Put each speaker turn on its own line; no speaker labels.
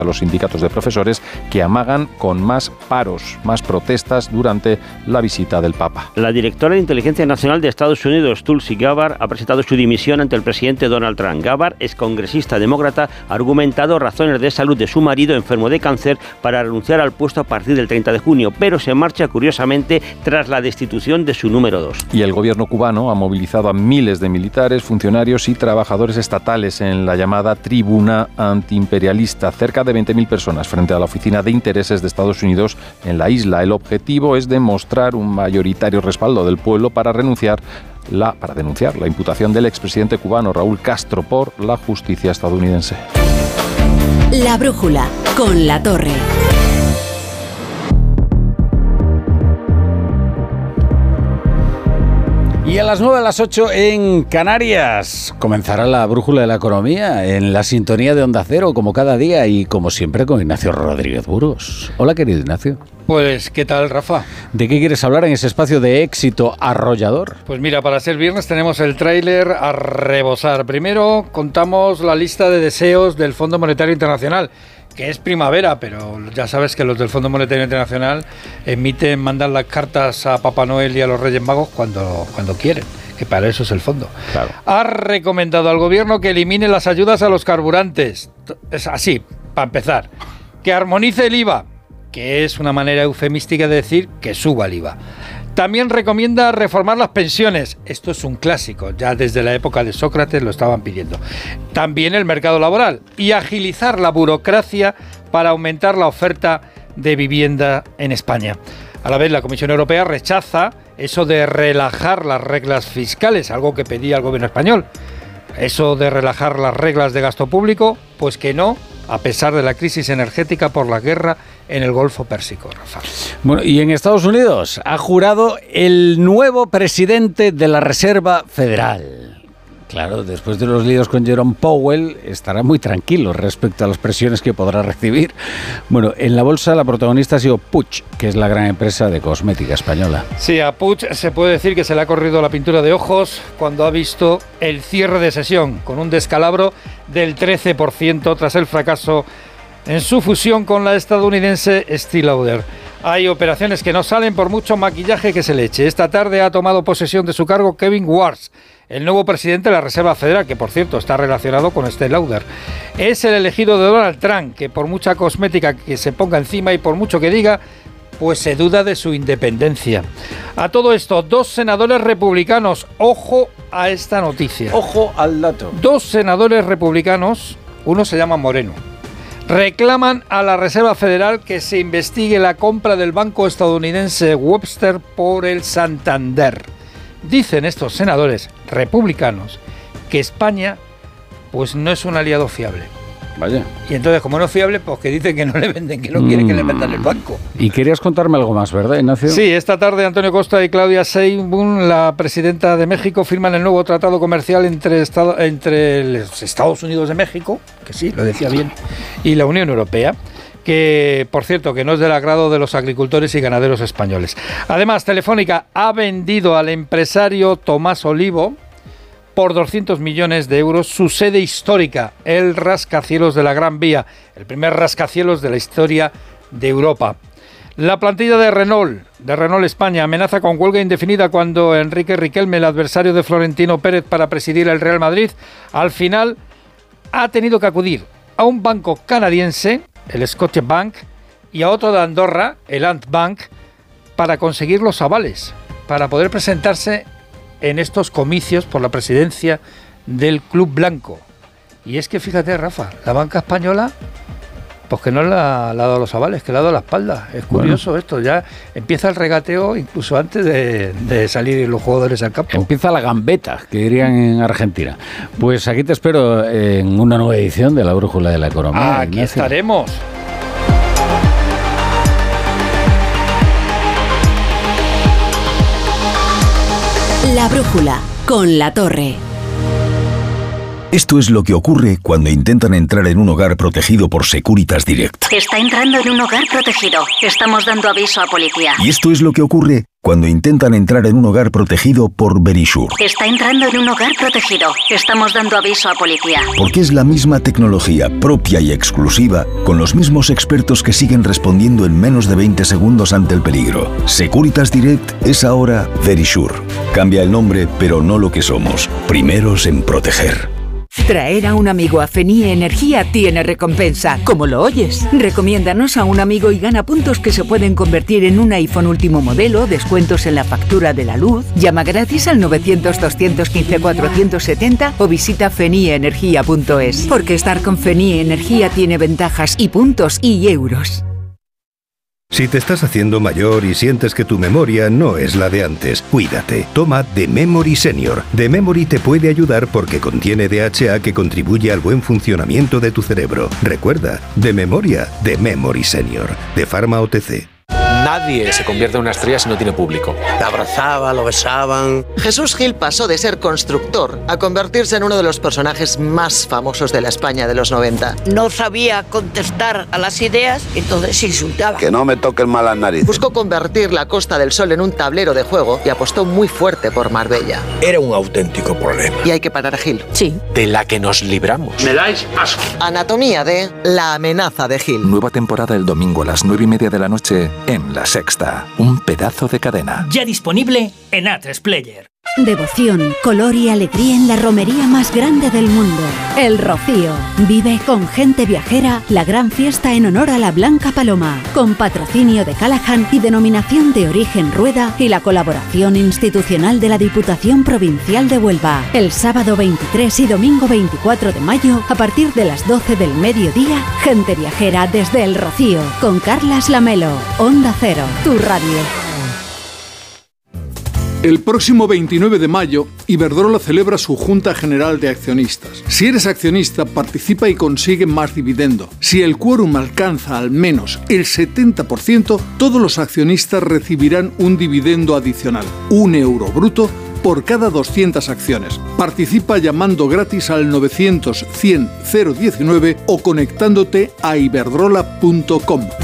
a los sindicatos de profesores que amagan con más paros, más protestas durante la visita del Papa.
La directora de Inteligencia Nacional de Estados Unidos, Tulsi Gabbard, ha presentado su dimisión ante el presidente Donald Trump. Gabbard, excongresista demócrata, ha argumentado razones de salud de su marido enfermo de cáncer para renunciar al puesto a partir del 30 de junio, pero se marcha curiosamente tras la destitución de su número 2.
Y el gobierno cubano ha movilizado a miles de militares, funcionarios y trabajadores estatales en la llamada tribuna antiimperialista. Cerca de 20.000 personas frente a la Oficina de Intereses de Estados Unidos en la isla. El objetivo es demostrar un mayoritario respaldo del pueblo para denunciar la imputación del expresidente cubano Raúl Castro por la justicia estadounidense.
La brújula con La Torre.
Y a las 9, a las 8 en Canarias comenzará la brújula de la economía en la sintonía de Onda Cero, como cada día y como siempre con Ignacio Rodríguez Burgos. Hola, querido Ignacio.
Pues, ¿qué tal, Rafa?
¿De qué quieres hablar en ese espacio de éxito arrollador?
Pues mira, para ser viernes tenemos el tráiler a rebosar. Primero contamos la lista de deseos del Fondo Monetario Internacional, que es primavera, pero ya sabes que los del Fondo Monetario Internacional mandan las cartas a Papá Noel y a los Reyes Magos cuando quieren, que para eso es el fondo.
Claro.
Ha recomendado al gobierno que elimine las ayudas a los carburantes. Es así, para empezar. Que armonice el IVA, que es una manera eufemística de decir que suba el IVA. También recomienda reformar las pensiones. Esto es un clásico, ya desde la época de Sócrates lo estaban pidiendo. También el mercado laboral y agilizar la burocracia para aumentar la oferta de vivienda en España. A la vez, la Comisión Europea rechaza eso de relajar las reglas fiscales, algo que pedía el gobierno español. Eso de relajar las reglas de gasto público, pues que no, a pesar de la crisis energética por la guerra en el Golfo Pérsico, Rafa.
Bueno, y en Estados Unidos ha jurado el nuevo presidente de la Reserva Federal. Claro, después de los líos con Jerome Powell, estará muy tranquilo respecto a las presiones que podrá recibir. Bueno, en la bolsa la protagonista ha sido Puig, que es la gran empresa de cosmética española.
Sí, a Puig se puede decir que se le ha corrido la pintura de ojos cuando ha visto el cierre de sesión, con un descalabro del 13% tras el fracaso en su fusión con la estadounidense Estée Lauder. Hay operaciones que no salen por mucho maquillaje que se le eche. Esta tarde ha tomado posesión de su cargo Kevin Warsh, el nuevo presidente de la Reserva Federal, que por cierto está relacionado con Estée Lauder. Es el elegido de Donald Trump, que por mucha cosmética que se ponga encima y por mucho que diga, pues se duda de su independencia. A todo esto, 2 senadores republicanos, ojo a esta noticia.
Ojo al dato.
2 senadores republicanos, uno se llama Moreno, reclaman a la Reserva Federal que se investigue la compra del banco estadounidense Webster por el Santander. Dicen estos senadores republicanos que España pues no es un aliado fiable.
Vaya.
Y entonces, como no es fiable, pues que dicen que no le venden, que no quieren que le vendan el banco.
Y querías contarme algo más, ¿verdad, Ignacio?
Sí, esta tarde Antonio Costa y Claudia Sheinbaum, la presidenta de México, firman el nuevo tratado comercial entre los Estados Unidos de México, que sí, lo decía bien, y la Unión Europea, que, por cierto, que no es del agrado de los agricultores y ganaderos españoles. Además, Telefónica ha vendido al empresario Tomás Olivo por 200 millones de euros su sede histórica, el rascacielos de la Gran Vía, el primer rascacielos de la historia de Europa. La plantilla de Renault España, amenaza con huelga indefinida cuando Enrique Riquelme, el adversario de Florentino Pérez para presidir el Real Madrid, al final ha tenido que acudir a un banco canadiense, el Scotiabank, y a otro de Andorra, el Ant Bank, para conseguir los avales, para poder presentarse en estos comicios por la presidencia del Club Blanco. Y es que fíjate, Rafa, la banca española, pues que no le ha dado los avales, que le ha dado la espalda. Es curioso esto, ya empieza el regateo incluso antes de salir los jugadores al campo.
Empieza la gambeta, que dirían en Argentina. Pues aquí te espero en una nueva edición de La Brújula de la Economía.
Aquí estaremos.
La Brújula con La Torre.
Esto es lo que ocurre cuando intentan entrar en un hogar protegido por Securitas Direct.
Está entrando en un hogar protegido. Estamos dando aviso a policía.
Y esto es lo que ocurre cuando intentan entrar en un hogar protegido por Verisure.
Está entrando en un hogar protegido. Estamos dando aviso a policía.
Porque es la misma tecnología propia y exclusiva, con los mismos expertos que siguen respondiendo en menos de 20 segundos ante el peligro. Securitas Direct es ahora Verisure. Cambia el nombre, pero no lo que somos. Primeros en proteger.
Traer a un amigo a Fenie Energía tiene recompensa, como lo oyes. Recomiéndanos a un amigo y gana puntos que se pueden convertir en un iPhone último modelo, descuentos en la factura de la luz. Llama gratis al 900-215-470 o visita fenieenergia.es. Porque estar con Fenie Energía tiene ventajas y puntos y euros.
Si te estás haciendo mayor y sientes que tu memoria no es la de antes, cuídate. Toma The Memory Senior. The Memory te puede ayudar porque contiene DHA que contribuye al buen funcionamiento de tu cerebro. Recuerda, de memoria, The Memory Senior, de Pharma OTC.
Nadie se convierte en una estrella si no tiene público.
Te abrazaban, lo besaban. Jesús Gil pasó de ser constructor a convertirse en uno de los personajes más famosos de la España de los 90.
No sabía contestar a las ideas, entonces insultaba.
Que no me toquen mal las narices.
Buscó convertir la Costa del Sol en un tablero de juego y apostó muy fuerte por Marbella.
Era un auténtico problema.
Y hay que parar a Gil.
Sí.
De la que nos libramos.
Me dais asco.
Anatomía de La amenaza de Gil.
Nueva temporada el domingo a las 9:30 de la noche en La Sexta. Un pedazo de cadena.
Ya disponible en A3 Player.
Devoción, color y alegría en la romería más grande del mundo. El Rocío. Vive con Gente Viajera la gran fiesta en honor a la Blanca Paloma, con patrocinio de Callahan y denominación de origen Rueda y la colaboración institucional de la Diputación Provincial de Huelva. El sábado 23 y domingo 24 de mayo, a partir de las 12 del mediodía, Gente Viajera desde El Rocío, con Carlas Lamelo. Onda Cero, tu radio.
El próximo 29 de mayo, Iberdrola celebra su Junta General de Accionistas. Si eres accionista, participa y consigue más dividendo. Si el quórum alcanza al menos el 70%, todos los accionistas recibirán un dividendo adicional, €1 bruto, por cada 200 acciones. Participa llamando gratis al 900 100 019 o conectándote a iberdrola.com.